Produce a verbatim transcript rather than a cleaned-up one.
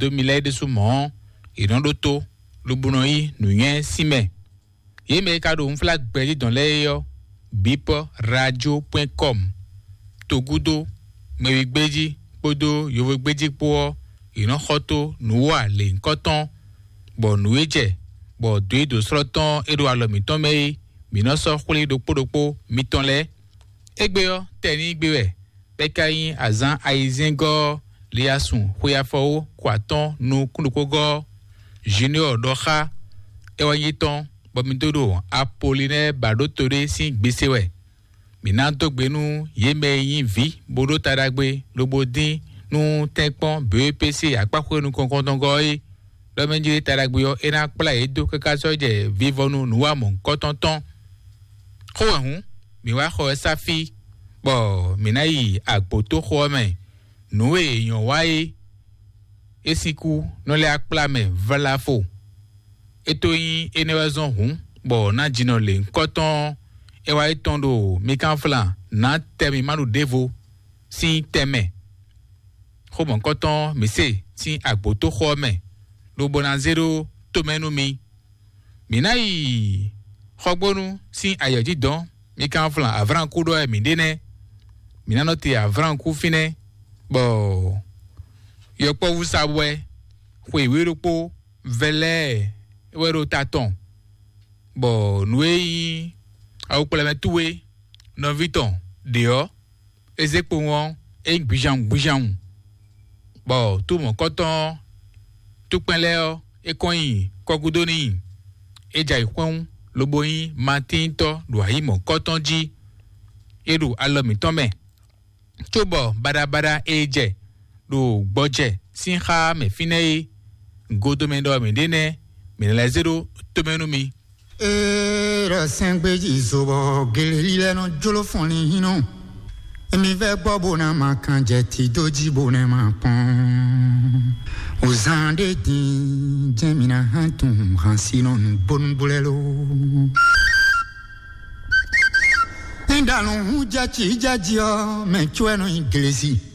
deux mille de soumon et dans l'auto le bonoi nous yen sime ye me kado un flag belli dans les yo bip radio point com togudo me gbeji podo yo gbeji po ina khoto nuwa le nkoton bo nueje bo deux de sloton edo alomi ton me mina so khuli do podopo mitonle egbe yo teni gbewe pekayin azan aizengo liasun khoyafo kwaton nu kunukogo junior doha ewanyiton bomidodo Apollinaire Badotore si gbesewe mina to gbenu yeme yin vi bodo tadagbe lobodin nu tekpon B P C apako nu konkontongo e lo menjire tadagbe yo ena pla edo kaka soje vivonu nuwa mon kotonton ko hun mi wa ko safi bo mina yi agboto ko me nu e yan wa e esiku no le akpla me valafo eto yin enewazon hun bo na jino le nkoton ewa itondo mikanflan na temi manu devo si teme ko mon koton mi se si agboto ko me lo bona zero to menu mi minai khogbonu si ayoji don mikanflan avran kudo e mi dene minano ti avran ku fine bo yo po usabwe kwe wirupo vele wero taton bo nuei au problème toué no viton dehors ezekpo won e gbijan gbijan bo tout mon coton tout penle o e koyin kogudoni e jai kwon loboyin matinto do ayi mon coton ji eru alomi tome chobo badabada eje do gboje sinha me finei godomendo me dene me la zero to menu mi era sengbeji zobo gelile no jolo foni hino emi ve bobo na makanje ti doji bone ma pon ozande di jemina hantum hansino bon bulelo indalo jachi jajio me chweno inglesi